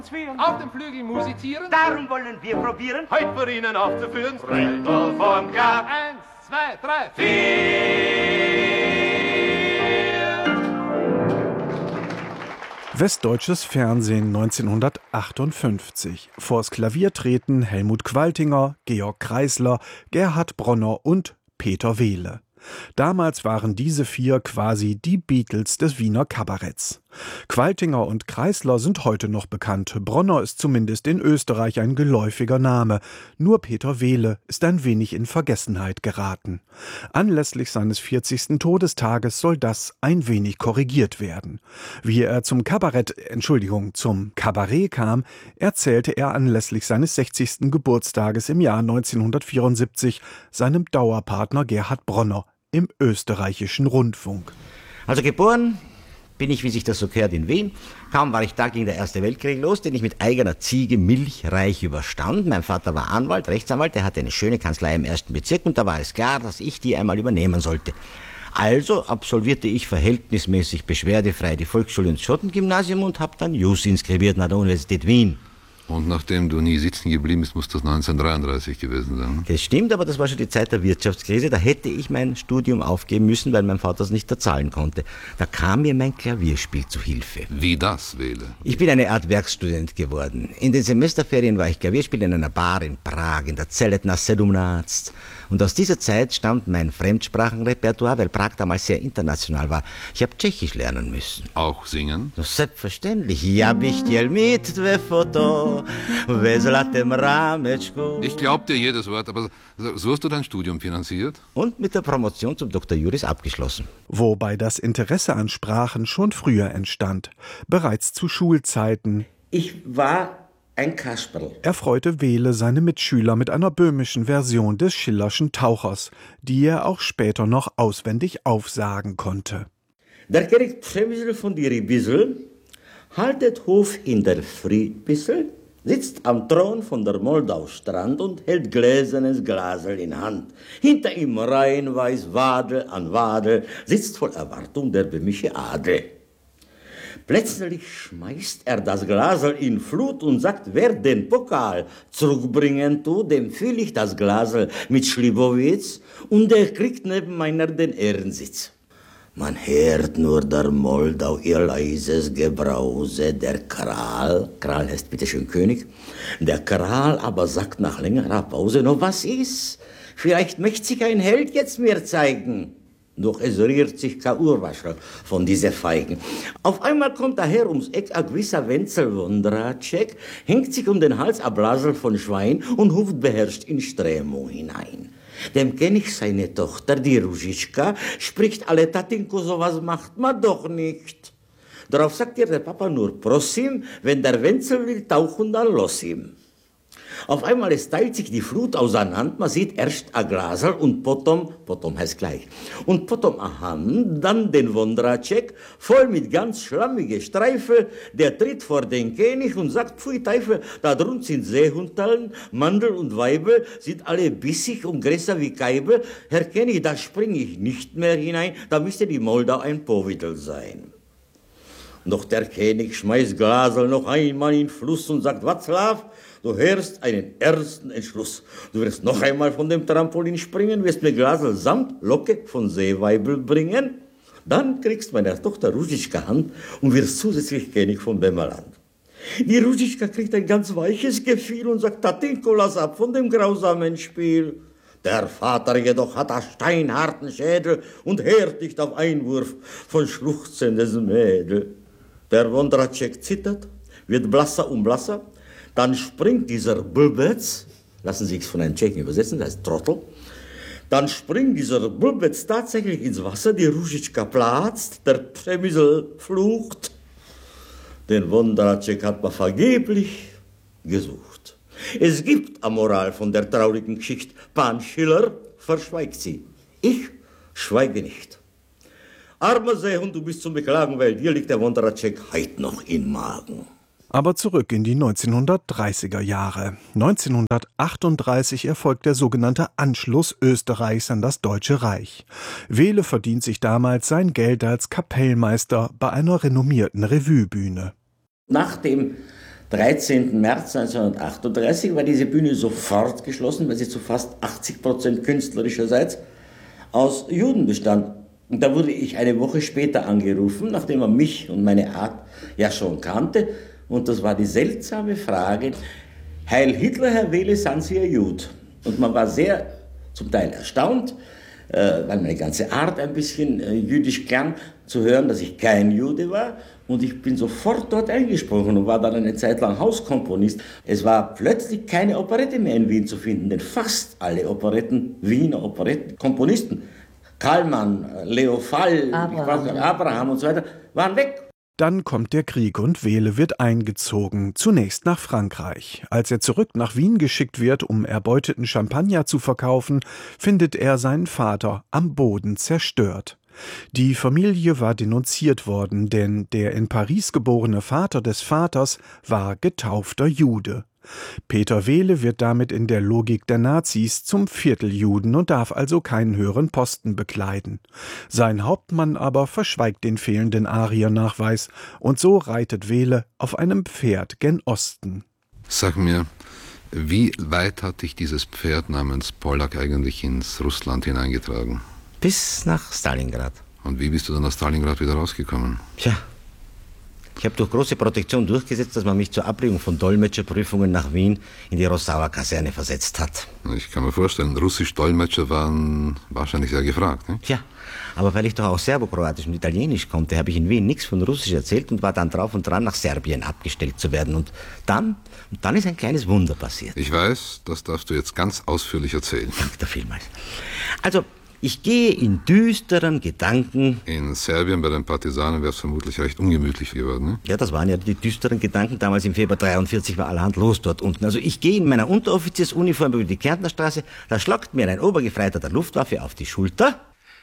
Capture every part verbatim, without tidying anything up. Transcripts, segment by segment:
Auf dem Flügel musizieren. Darum wollen wir probieren, Heute für Ihnen aufzuführen. Rändl vom Gab. Eins, zwei, drei, vier. Westdeutsches Fernsehen neunzehnhundertachtundfünfzig. Vors Klavier treten Helmut Qualtinger, Georg Kreisler, Gerhard Bronner und Peter Wehle. Damals waren diese vier quasi die Beatles des Wiener Kabaretts. Qualtinger und Kreisler sind heute noch bekannt. Bronner ist zumindest in Österreich ein geläufiger Name. Nur Peter Wehle ist ein wenig in Vergessenheit geraten. Anlässlich seines vierzigsten Todestages soll das ein wenig korrigiert werden. Wie er zum Kabarett, Entschuldigung, zum Kabarett kam, erzählte er anlässlich seines sechzigsten Geburtstages im Jahr neunzehnhundertvierundsiebzig seinem Dauerpartner Gerhard Bronner im österreichischen Rundfunk. Also geboren bin ich, wie sich das so gehört, in Wien. Kaum war ich da, ging der Erste Weltkrieg los, den ich mit eigener Ziege milchreich überstand. Mein Vater war Anwalt, Rechtsanwalt, der hatte eine schöne Kanzlei im ersten Bezirk und da war es klar, dass ich die einmal übernehmen sollte. Also absolvierte ich verhältnismäßig beschwerdefrei die Volksschule ins Schottengymnasium und habe dann Jus inskribiert nach der Universität Wien. Und nachdem du nie sitzen geblieben bist, muss das neunzehnhundertdreiunddreißig gewesen sein. Das stimmt, aber das war schon die Zeit der Wirtschaftskrise. Da hätte ich mein Studium aufgeben müssen, weil mein Vater es nicht zahlen konnte. Da kam mir mein Klavierspiel zu Hilfe. Wie das, Wehle? Ich bin eine Art Werkstudent geworden. In den Semesterferien war ich Klavierspieler in einer Bar in Prag, in der Celetna sedemnásd. Und aus dieser Zeit stammt mein Fremdsprachenrepertoire, weil Prag damals sehr international war. Ich habe Tschechisch lernen müssen. Auch singen? Das selbstverständlich. Ja, bych chtěl mít tvé foto ve zlatém rámečku. Ich glaub dir jedes Wort, aber so hast du dein Studium finanziert? Und mit der Promotion zum Doktor Juris abgeschlossen. Wobei das Interesse an Sprachen schon früher entstand. Bereits zu Schulzeiten. Ich war ein Kasperl. Erfreute Wehle seine Mitschüler mit einer böhmischen Version des Schillerschen Tauchers, die er auch später noch auswendig aufsagen konnte. Der König Przemysl von die Ribissel haltet Hof in der Friedbissel, sitzt am Thron von der Moldau-Strand und hält gläsernes Glasel in Hand. Hinter ihm Rhein weiß Wadel an Wadel, sitzt voll Erwartung der böhmische Adel. Plötzlich schmeißt er das Glasel in Flut und sagt, wer den Pokal zurückbringen tut, dem füll ich das Glasel mit Schlibowitz und der kriegt neben meiner den Ehrensitz. Man hört nur der Moldau ihr leises Gebrause, der Kral, Kral heißt bitteschön König, der Kral aber sagt nach längerer Pause, no was ist? Vielleicht möchte sich ein Held jetzt mir zeigen. Doch es rührt sich kein Urwaschel von diese Feigen. Auf einmal kommt daher ums Eck ein gewisser Wenzel Wondracek, hängt sich um den Hals ein Blasel von Schwein und ruft beherrscht in Strömung hinein. Dem kenn ich seine Tochter, die Ruziczka, spricht alle Tatinko, sowas macht man doch nicht. Darauf sagt ihr der Papa nur Prosim, wenn der Wenzel will tauchen, dann los ihm. Auf einmal es teilt sich die Flut auseinander, man sieht erst ein Glasel und potom, potom heißt gleich, und potom a Hand, dann den Wondracek, voll mit ganz schlammige Streife, der tritt vor den König und sagt, pfui Teufel, da drunten sind Seehundtallen, Mandel und Weibel, sind alle bissig und größer wie Keibel, Herr König, da spring ich nicht mehr hinein, da müsste die Moldau ein Powidl sein. Doch der König schmeißt Glasel noch einmal in den Fluss und sagt, Václav, du hörst einen ersten Entschluss. Du wirst noch einmal von dem Trampolin springen, wirst mir Glasel samt Locke von Seeweibel bringen. Dann kriegst meiner Tochter Ruziczka Hand und wirst zusätzlich König von Böhmerland. Die Ruziczka kriegt ein ganz weiches Gefühl und sagt, Tatinko, lass ab von dem grausamen Spiel. Der Vater jedoch hat einen steinharten Schädel und hört nicht auf Einwurf von schluchzendes Mädel. Der Wondracek zittert, wird blasser und blasser, dann springt dieser Bulbetz, lassen Sie es von einem Tschechen übersetzen, das heißt Trottel, dann springt dieser Bulbetz tatsächlich ins Wasser, die Ruziczka platzt, der Przemysl flucht. Den Wondracek hat man vergeblich gesucht. Es gibt eine Moral von der traurigen Geschichte. Pan Schiller verschweigt sie. Ich schweige nicht. Armer Seehund, du bist zum Beklagen, weil dir liegt der Wondracek heute noch im Magen. Aber zurück in die neunzehnhundertdreißiger Jahre. neunzehnhundertachtunddreißig erfolgt der sogenannte Anschluss Österreichs an das Deutsche Reich. Wehle verdient sich damals sein Geld als Kapellmeister bei einer renommierten Revuebühne. Nach dem dreizehnten März neunzehnhundertachtunddreißig war diese Bühne sofort geschlossen, weil sie zu fast achtzig Prozent künstlerischerseits aus Juden bestand. Und da wurde ich eine Woche später angerufen, nachdem man mich und meine Art ja schon kannte. Und das war die seltsame Frage: Heil Hitler, Herr Wehle, sind Sie ein Jud? Und man war sehr zum Teil erstaunt, äh, weil meine ganze Art ein bisschen äh, jüdisch klang, zu hören, dass ich kein Jude war. Und ich bin sofort dort eingesprungen und war dann eine Zeit lang Hauskomponist. Es war plötzlich keine Operette mehr in Wien zu finden, denn fast alle Operetten, Wiener Operettenkomponisten, Kallmann, Leo Fall, Abraham. Ich weiß, Abraham und so weiter, waren weg. Dann kommt der Krieg und Wehle wird eingezogen, zunächst nach Frankreich. Als er zurück nach Wien geschickt wird, um erbeuteten Champagner zu verkaufen, findet er seinen Vater am Boden zerstört. Die Familie war denunziert worden, denn der in Paris geborene Vater des Vaters war getaufter Jude. Peter Wehle wird damit in der Logik der Nazis zum Vierteljuden und darf also keinen höheren Posten bekleiden. Sein Hauptmann aber verschweigt den fehlenden Ariernachweis und so reitet Wehle auf einem Pferd gen Osten. Sag mir, wie weit hat dich dieses Pferd namens Pollack eigentlich ins Russland hineingetragen? Bis nach Stalingrad. Und wie bist du dann aus Stalingrad wieder rausgekommen? Tja, ich habe durch große Protektion durchgesetzt, dass man mich zur Ablegung von Dolmetscherprüfungen nach Wien in die Rossauer Kaserne versetzt hat. Ich kann mir vorstellen, russisch Dolmetscher waren wahrscheinlich sehr gefragt, ne? Tja, aber weil ich doch auch Serbokroatisch und Italienisch konnte, habe ich in Wien nichts von Russisch erzählt und war dann drauf und dran, nach Serbien abgestellt zu werden. Und dann, und dann ist ein kleines Wunder passiert. Ich weiß, das darfst du jetzt ganz ausführlich erzählen. Danke dir vielmals. Also, ich gehe in düsteren Gedanken. In Serbien bei den Partisanen wäre es vermutlich recht ungemütlich geworden, ne? Ja, das waren ja die düsteren Gedanken. Damals im Februar dreiundvierzig war allerhand los dort unten. Also ich gehe in meiner Unteroffiziersuniform über die Kärntnerstraße, da schlagt mir ein Obergefreiter der Luftwaffe auf die Schulter.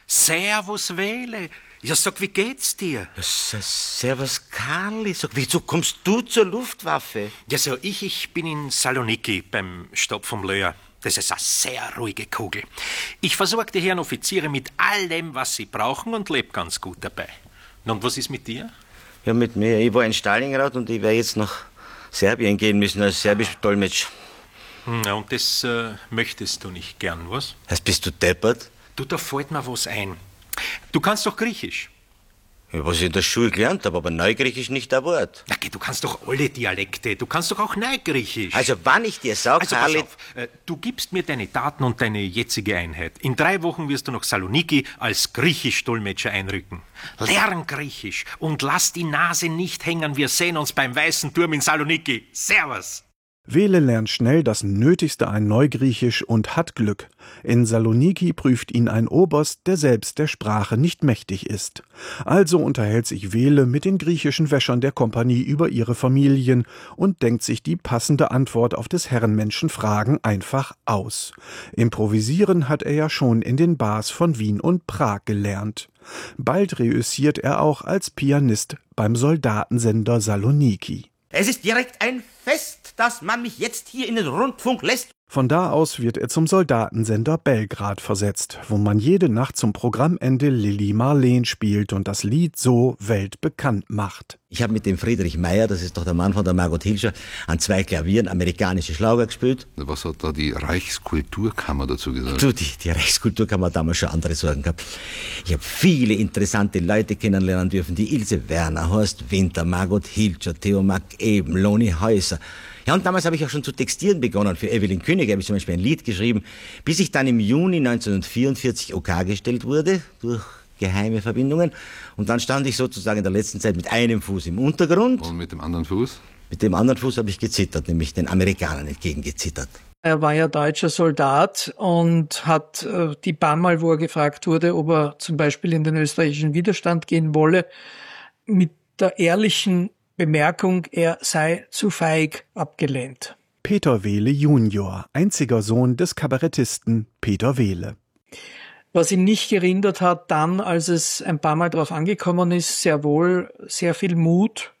Servus, Wehle. Ja, sag, wie geht's dir? Ja, servus, Karli. Sag, wieso kommst du zur Luftwaffe? Ja, so, ich, ich bin in Saloniki beim Stopp vom Löhr. Das ist eine sehr ruhige Kugel. Ich versorge die Herren Offiziere mit allem, was sie brauchen und lebe ganz gut dabei. Und was ist mit dir? Ja, mit mir. Ich war in Stalingrad und ich werde jetzt nach Serbien gehen müssen als serbisch Dolmetsch. Na, und das äh, möchtest du nicht gern, was? Was, bist du deppert? Du, da fällt mir was ein. Du kannst doch Griechisch. Ja, was ich in der Schule gelernt habe, aber Neugriechisch nicht ein Wort. Na, du kannst doch alle Dialekte. Du kannst doch auch Neugriechisch. Also, wann ich dir sage, also, pass auf, du gibst mir deine Daten und deine jetzige Einheit. In drei Wochen wirst du nach Saloniki als Griechisch-Dolmetscher einrücken. Lern Griechisch und lass die Nase nicht hängen. Wir sehen uns beim Weißen Turm in Saloniki. Servus! Wehle lernt schnell das Nötigste an Neugriechisch und hat Glück. In Saloniki prüft ihn ein Oberst, der selbst der Sprache nicht mächtig ist. Also unterhält sich Wehle mit den griechischen Wäschern der Kompanie über ihre Familien und denkt sich die passende Antwort auf des Herrenmenschen Fragen einfach aus. Improvisieren hat er ja schon in den Bars von Wien und Prag gelernt. Bald reüssiert er auch als Pianist beim Soldatensender Saloniki. Es ist direkt ein Fest, dass man mich jetzt hier in den Rundfunk lässt. Von da aus wird er zum Soldatensender Belgrad versetzt, wo man jede Nacht zum Programmende Lili Marleen spielt und das Lied so weltbekannt macht. Ich habe mit dem Friedrich Meyer, das ist doch der Mann von der Margot Hilscher, an zwei Klavieren amerikanische Schlager gespielt. Was hat da die Reichskulturkammer dazu gesagt? Du, die, die Reichskulturkammer hat damals schon andere Sorgen gehabt. Ich habe viele interessante Leute kennenlernen dürfen, die Ilse Werner, Horst Winter, Margot Hilscher, Theo Mack-Eben, Loni Häuser. Ja, und damals habe ich auch schon zu textieren begonnen. Für Evelyn König habe ich zum Beispiel ein Lied geschrieben, bis ich dann im Juni neunzehnhundertvierundvierzig OK gestellt wurde, durch geheime Verbindungen. Und dann stand ich sozusagen in der letzten Zeit mit einem Fuß im Untergrund. Und mit dem anderen Fuß? Mit dem anderen Fuß habe ich gezittert, nämlich den Amerikanern entgegengezittert. Er war ja deutscher Soldat und hat äh, die paar Mal, wo er gefragt wurde, ob er zum Beispiel in den österreichischen Widerstand gehen wolle, mit der ehrlichen Bemerkung, er sei zu feig, abgelehnt. Peter Wehle Junior, einziger Sohn des Kabarettisten Peter Wehle. Was ihn nicht gerindert hat, dann, als es ein paar Mal drauf angekommen ist, sehr wohl sehr viel Mut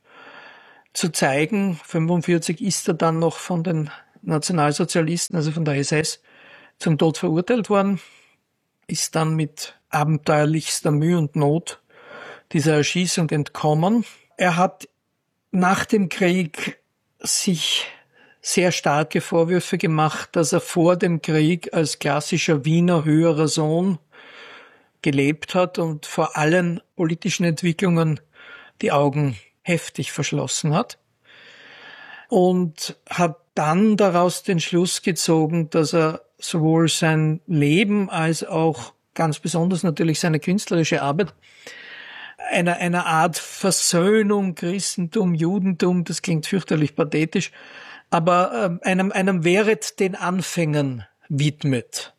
zu zeigen. fünfundvierzig ist er dann noch von den Nationalsozialisten, also von der S S, zum Tod verurteilt worden, ist dann mit abenteuerlichster Mühe und Not dieser Erschießung entkommen. Er hat nach dem Krieg sich sehr starke Vorwürfe gemacht, dass er vor dem Krieg als klassischer Wiener höherer Sohn gelebt hat und vor allen politischen Entwicklungen die Augen heftig verschlossen hat. Und hat dann daraus den Schluss gezogen, dass er sowohl sein Leben als auch ganz besonders natürlich seine künstlerische Arbeit einer, einer Art Versöhnung, Christentum, Judentum, das klingt fürchterlich pathetisch, aber äh, einem, einem Wehret den Anfängen widmet.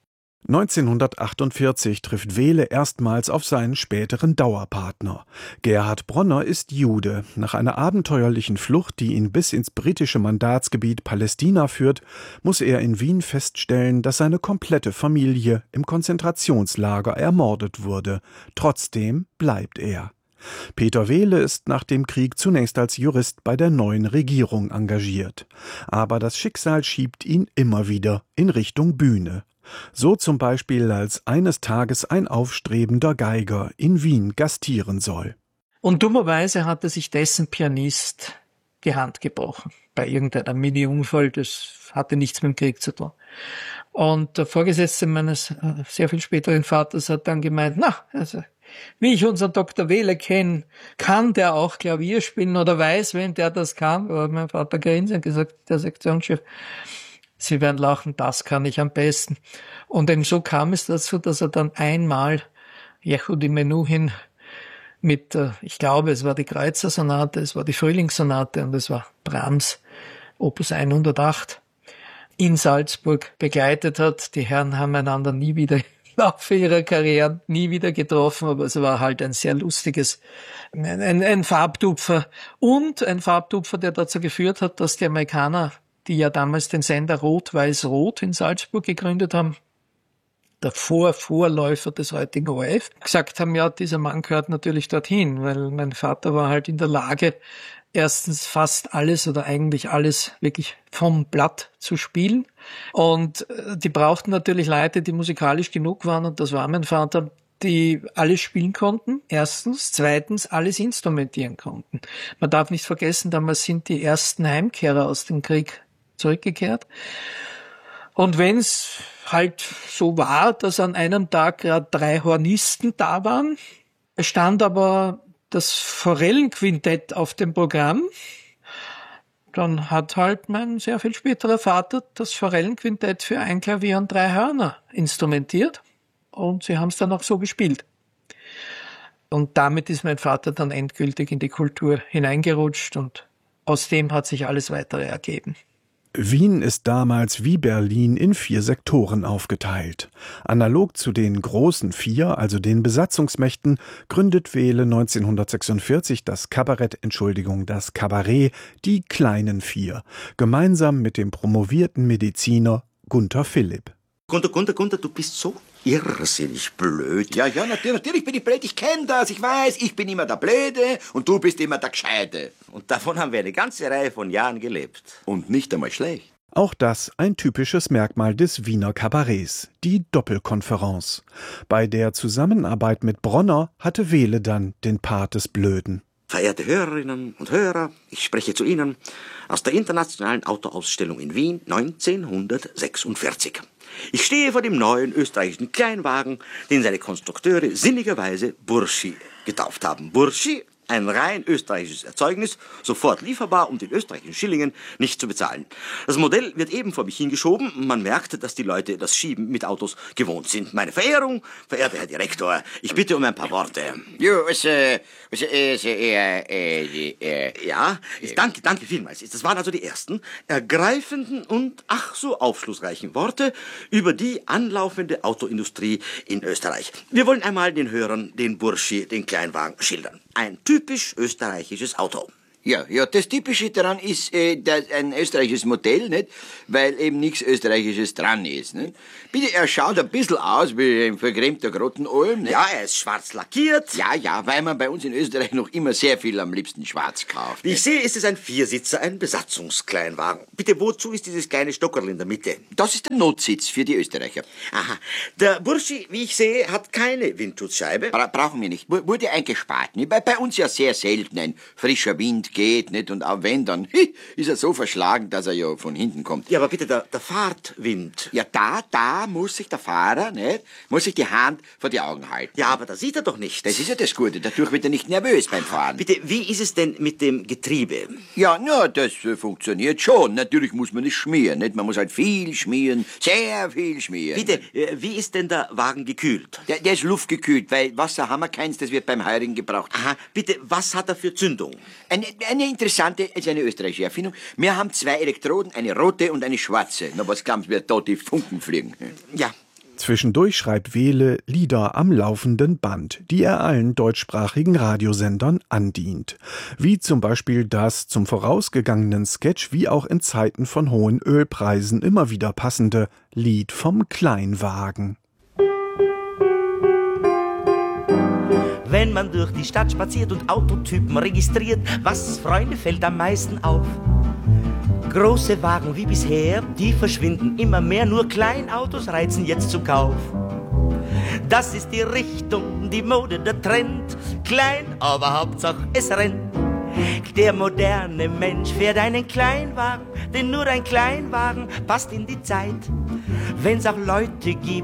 neunzehnhundertachtundvierzig trifft Wehle erstmals auf seinen späteren Dauerpartner. Gerhard Bronner ist Jude. Nach einer abenteuerlichen Flucht, die ihn bis ins britische Mandatsgebiet Palästina führt, muss er in Wien feststellen, dass seine komplette Familie im Konzentrationslager ermordet wurde. Trotzdem bleibt er. Peter Wehle ist nach dem Krieg zunächst als Jurist bei der neuen Regierung engagiert. Aber das Schicksal schiebt ihn immer wieder in Richtung Bühne. So zum Beispiel, als eines Tages ein aufstrebender Geiger in Wien gastieren soll. Und dummerweise hatte sich dessen Pianist die Hand gebrochen. Bei irgendeinem Mini-Unfall, das hatte nichts mit dem Krieg zu tun. Und der Vorgesetzte meines äh, sehr viel späteren Vaters hat dann gemeint, na, also, wie ich unseren Doktor Wehle kenne, kann der auch Klavier spielen oder weiß, wenn der das kann. Aber mein Vater grinst und gesagt, der Sektionschef, Sie werden lachen, das kann ich am besten. Und denn so kam es dazu, dass er dann einmal Yehudi Menuhin mit, ich glaube, es war die Kreutzer-Sonate, es war die Frühlingssonate und es war Brahms, Opus hundertacht, in Salzburg begleitet hat. Die Herren haben einander nie wieder im Laufe ihrer Karriere nie wieder getroffen, aber es war halt ein sehr lustiges, ein, ein, ein Farbtupfer und ein Farbtupfer, der dazu geführt hat, dass die Amerikaner, die ja damals den Sender Rot-Weiß-Rot in Salzburg gegründet haben, der Vorvorläufer des heutigen O R F, gesagt haben, ja, dieser Mann gehört natürlich dorthin, weil mein Vater war halt in der Lage, erstens fast alles oder eigentlich alles wirklich vom Blatt zu spielen. Und die brauchten natürlich Leute, die musikalisch genug waren, und das war mein Vater, die alles spielen konnten, erstens. Zweitens, alles instrumentieren konnten. Man darf nicht vergessen, damals sind die ersten Heimkehrer aus dem Krieg zurückgekehrt. Und wenn es halt so war, dass an einem Tag gerade drei Hornisten da waren, stand aber das Forellenquintett auf dem Programm, dann hat halt mein sehr viel späterer Vater das Forellenquintett für ein Klavier und drei Hörner instrumentiert und sie haben es dann auch so gespielt. Und damit ist mein Vater dann endgültig in die Kultur hineingerutscht und aus dem hat sich alles weitere ergeben. Wien ist damals wie Berlin in vier Sektoren aufgeteilt. Analog zu den großen vier, also den Besatzungsmächten, gründet Wehle neunzehnhundertsechsundvierzig das Kabarett, Entschuldigung, das Kabarett, die kleinen vier, gemeinsam mit dem promovierten Mediziner Gunther Philipp. Gunther, Gunther, Gunther, du bist so irrsinnig blöd. Ja, ja, natürlich, natürlich bin ich blöd. Ich kenne das, ich weiß, ich bin immer der Blöde und du bist immer der Gescheite. Und davon haben wir eine ganze Reihe von Jahren gelebt. Und nicht einmal schlecht. Auch das ein typisches Merkmal des Wiener Kabarets, die Doppelkonferenz. Bei der Zusammenarbeit mit Bronner hatte Wehle dann den Part des Blöden. Verehrte Hörerinnen und Hörer, ich spreche zu Ihnen aus der Internationalen Autoausstellung in Wien neunzehnhundertsechsundvierzig. Ich stehe vor dem neuen österreichischen Kleinwagen, den seine Konstrukteure sinnigerweise Burschi getauft haben. Burschi, ein rein österreichisches Erzeugnis, sofort lieferbar und in österreichischen Schillingen nicht zu bezahlen. Das Modell wird eben vor mich hingeschoben. Man merkt, dass die Leute das Schieben mit Autos gewohnt sind. Meine Verehrung, verehrter Herr Direktor, ich bitte um ein paar Worte. Jo, also, also, also, äh, äh, äh, Ja, ich danke, danke vielmals. Das waren also die ersten ergreifenden und ach so aufschlussreichen Worte über die anlaufende Autoindustrie in Österreich. Wir wollen einmal den Hörern den Burschi, den Kleinwagen, schildern. Ein typisch österreichisches Auto. Ja, ja, das Typische daran ist äh, das, ein österreichisches Modell, nicht? Weil eben nichts Österreichisches dran ist. Nicht? Bitte, er schaut ein bisschen aus wie ein vergrämter Grottenolm. Nicht? Ja, er ist schwarz lackiert. Ja, ja, weil man bei uns in Österreich noch immer sehr viel am liebsten schwarz kauft. Wie ich sehe, ist es ein Viersitzer, ein Besatzungskleinwagen. Bitte, wozu ist dieses kleine Stockerl in der Mitte? Das ist der Notsitz für die Österreicher. Aha. Der Burschi, wie ich sehe, hat keine Windschutzscheibe. Bra brauchen wir nicht. W wurde eingespart. Nicht? Bei, bei uns ja sehr selten ein frischer Wind Wind geht, nicht? Und auch wenn, dann hi, ist er so verschlagen, dass er ja von hinten kommt. Ja, aber bitte, der, der Fahrtwind. Ja, da, da muss sich der Fahrer, nicht? Muss sich die Hand vor die Augen halten. Ja, aber da sieht er doch nicht. Das ist ja das Gute, dadurch wird er nicht nervös beim Fahren. Bitte, wie ist es denn mit dem Getriebe? Ja, na, das äh, funktioniert schon. Natürlich muss man es schmieren, nicht? Man muss halt viel schmieren, sehr viel schmieren. Bitte, äh, wie ist denn der Wagen gekühlt? Der, der ist luftgekühlt, weil Wasser haben wir keins, das wird beim Heurigen gebraucht. Aha, bitte, was hat er für Zündung? Eine, eine interessante, ist eine österreichische Erfindung. Wir haben zwei Elektroden, eine rote und eine schwarze. Na, was glauben Sie, wird da die Funken fliegen? Ja. Zwischendurch schreibt Wehle Lieder am laufenden Band, die er allen deutschsprachigen Radiosendern andient. Wie zum Beispiel das zum vorausgegangenen Sketch wie auch in Zeiten von hohen Ölpreisen immer wieder passende Lied vom Kleinwagen. Wenn man durch die Stadt spaziert und Autotypen registriert, was, Freunde, fällt am meisten auf? Große Wagen wie bisher, die verschwinden immer mehr, nur Kleinautos reizen jetzt zu Kauf. Das ist die Richtung, die Mode, der Trend, klein, aber Hauptsache es rennt. Der moderne Mensch fährt einen Kleinwagen, denn nur ein Kleinwagen passt in die Zeit. Wenn's auch Leute gibt,